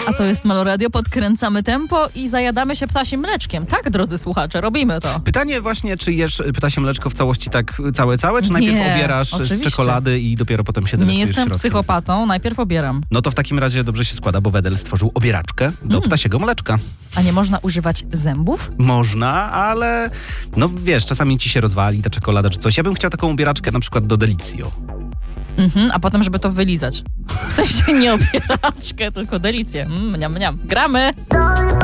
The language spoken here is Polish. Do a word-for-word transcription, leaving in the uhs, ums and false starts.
A to jest Malo Radio, podkręcamy tempo i zajadamy się ptasim mleczkiem. Tak, drodzy słuchacze, robimy to. Pytanie właśnie, czy jesz ptasie mleczko w całości tak całe, całe, czy najpierw Nie, obierasz oczywiście. z czekolady i dopiero potem się delektujesz Nie jestem środkiem? psychopatą, najpierw obieram. No to w takim razie dobrze się składa, bo Wedel stworzył obieraczkę do Mm. ptasiego mleczka. A nie można używać zębów? Można, ale no wiesz, czasami ci się rozwali ta czekolada czy coś. Ja bym chciał taką obieraczkę na przykład do Delicjo. Mhm, a potem, żeby to wylizać. W sensie nie obieraczkę, tylko delicję. Mm, mniam, mniam. Gramy!